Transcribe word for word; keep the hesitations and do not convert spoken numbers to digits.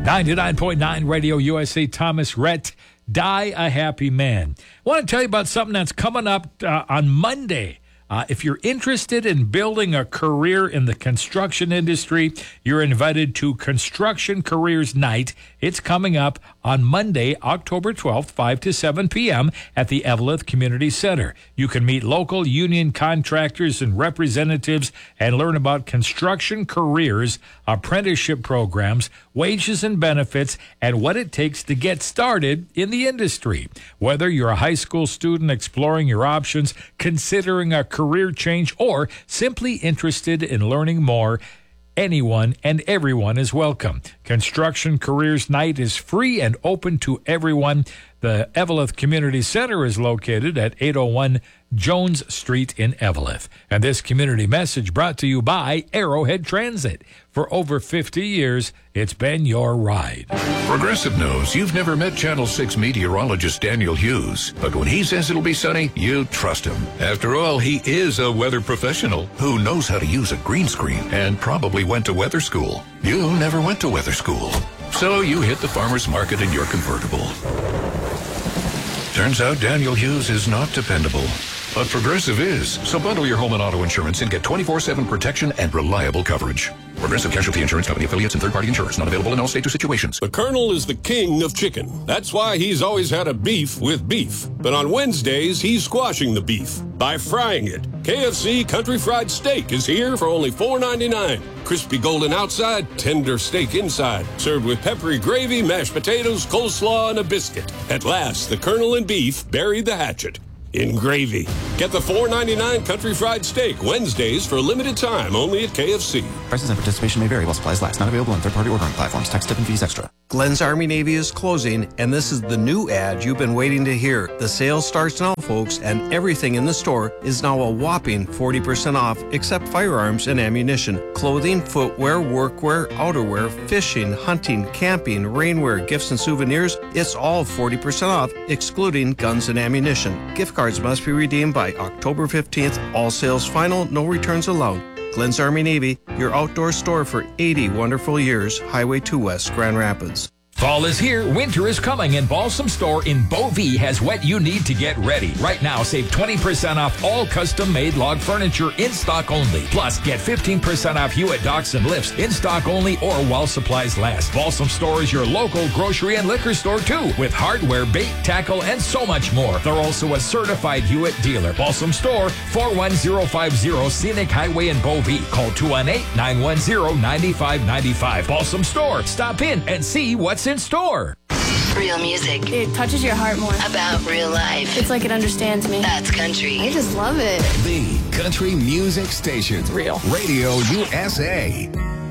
ninety-nine point nine Radio U S A, Thomas Rhett, Die a Happy Man. I want to tell you about something that's coming up uh, on Monday. Uh, if you're interested in building a career in the construction industry, you're invited to Construction Careers Night. It's coming up on Monday, October twelfth, five to seven p.m. at the Eveleth Community Center. You can meet local union contractors and representatives and learn about construction careers, apprenticeship programs, wages and benefits, and what it takes to get started in the industry. Whether you're a high school student exploring your options, considering a career change, or simply interested in learning more, anyone and everyone is welcome. Construction Careers Night is free and open to everyone. The Eveleth Community Center is located at eight oh one Jones Street in Eveleth. And this community message brought to you by Arrowhead Transit. For over fifty years, it's been your ride. Progressive knows you've never met Channel six meteorologist Daniel Hughes, but when he says it'll be sunny, you trust him. After all, he is a weather professional who knows how to use a green screen and probably went to weather school. You never went to weather school, so you hit the farmer's market in your convertible. Turns out Daniel Hughes is not dependable, but Progressive is. So bundle your home and auto insurance and get twenty-four seven protection and reliable coverage. Progressive Casualty Insurance Company affiliates and third-party insurers. Not available in all states or situations. The Colonel is the king of chicken. That's why he's always had a beef with beef. But on Wednesdays, he's squashing the beef by frying it. K F C Country Fried Steak is here for only four ninety-nine. Crispy golden outside, tender steak inside. Served with peppery gravy, mashed potatoes, coleslaw, and a biscuit. At last, the Colonel and beef buried the hatchet in gravy. Get the four ninety-nine Country Fried Steak Wednesdays for a limited time only at K F C. Prices and participation may vary while supplies last. Not available on third-party ordering platforms. Tax, tip, and fees extra. Glenn's Army Navy is closing, and this is the new ad you've been waiting to hear. The sale starts now, folks, and everything in the store is now a whopping forty percent off, except firearms and ammunition. Clothing, footwear, workwear, outerwear, fishing, hunting, camping, rainwear, gifts and souvenirs, it's all forty percent off, excluding guns and ammunition. Gift cards must be redeemed by October fifteenth. All sales final, no returns allowed. Glenn's Army Navy, your outdoor store for eighty wonderful years. Highway two West, Grand Rapids. Fall is here, winter is coming, and Balsam Store in Beauvais has what you need to get ready. Right now, save twenty percent off all custom-made log furniture in stock only. Plus, get fifteen percent off Hewitt docks and lifts in stock only or while supplies last. Balsam Store is your local grocery and liquor store, too, with hardware, bait, tackle, and so much more. They're also a certified Hewitt dealer. Balsam Store, four one zero five zero Scenic Highway in Beauvais. Call two one eight, nine one zero, nine five nine five. Balsam Store. Stop in and see what's in store. Real music. It touches your heart more. About real life. It's like it understands me. That's country. I just love it. The country music station. It's real. Radio U S A.